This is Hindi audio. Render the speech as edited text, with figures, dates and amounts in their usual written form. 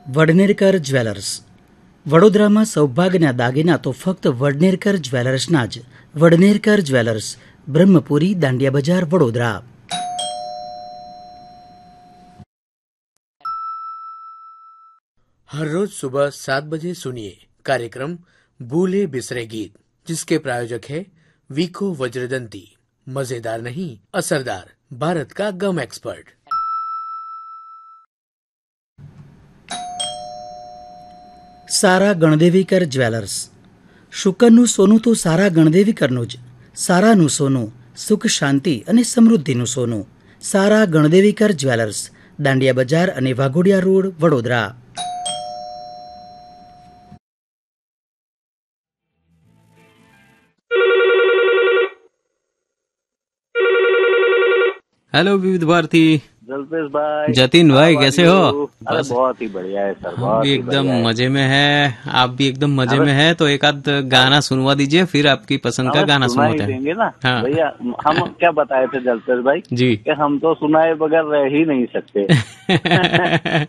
વડનેરકર જ્વેલર્સ. વડોદરામાં સૌભાગ્યના દાગીના તો ફક્ત વડનેરકર જ્વેલર્સના જ. વડનેરકર જ્વેલર્સ, બ્રહ્મપુરી, દાંડિયા બજાર, વડોદરા. हर रोज सुबह 7 बजे सुनिए कार्यक्रम भूले बिसरे गीत, जिसके प्रायोजक है वीको वज्रदंती. मजेदार नहीं, असरदार, भारत का गम एक्सपर्ट. સારા ગણદેવીકર જ્વેલર્સ. શુકરનું સોનું તો સારા ગણદેવીકરનું જ. સારાનું સોનું, સુખ, શાંતિ અને સમૃદ્ધિનું સોનું. સારા ગણદેવીકર જ્વેલર્સ, દાંડિયા બજાર અને વાઘોડિયા રોડ, વડોદરા. हेलो विविध भारती. जल्पेश भाई, जतिन भाई, कैसे हो? अरे बहुत ही बढ़िया है सर, हम भी एकदम मजे में है, आप भी एकदम मजे में है. तो एक आध गाना सुनवा दीजिए, फिर आपकी पसंद का गाना सुनवाते हैं. देंगे ना हाँ. भैया. हम क्या बताए थे जल्पेश भाई जी कि हम तो सुनाए बगैर रह ही नहीं सकते.